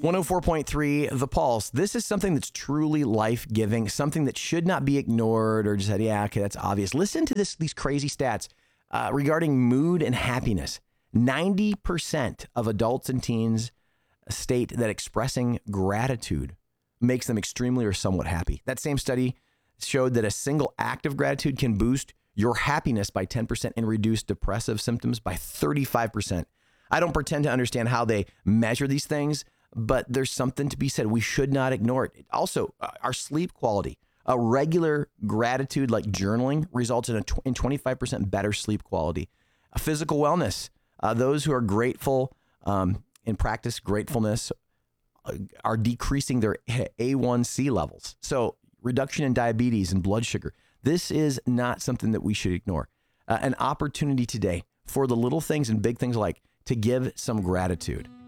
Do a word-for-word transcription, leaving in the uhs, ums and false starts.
one oh four point three, The Pulse. This is something that's truly life-giving, something that should not be ignored or just said, yeah, okay, that's obvious. Listen to this, these crazy stats uh, regarding mood and happiness. ninety percent of adults and teens state that expressing gratitude makes them extremely or somewhat happy. That same study showed that a single act of gratitude can boost your happiness by ten percent and reduce depressive symptoms by thirty-five percent. I don't pretend to understand how they measure these things, but there's something to be said. We should not ignore it. Also, uh, our sleep quality. A regular gratitude like journaling results in a tw- in twenty-five percent better sleep quality. A physical wellness. Uh, those who are grateful um, and practice gratefulness uh, are decreasing their A one C levels. So reduction in diabetes and blood sugar. This is not something that we should ignore. Uh, an opportunity today for the little things and big things like to give some gratitude.